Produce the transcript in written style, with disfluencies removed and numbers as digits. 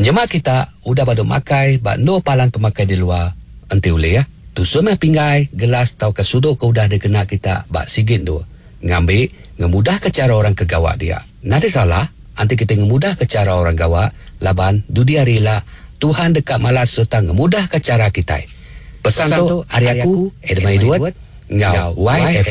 Penyemak kita udah pada makai bak no palan pemakai di luar enti boleh ya. Tusun mai pinggai gelas tau ke sudut ke udah dikena kita bak sigit tu. Ngambil ngemudah ke cara orang ke gawak dia. Nanti salah anti kita ngemudah ke cara orang gawak laban dudia rela Tuhan dekat malas serta ngemudah ke cara kita. Pesan tu hari aku Edmai Duat ngau YF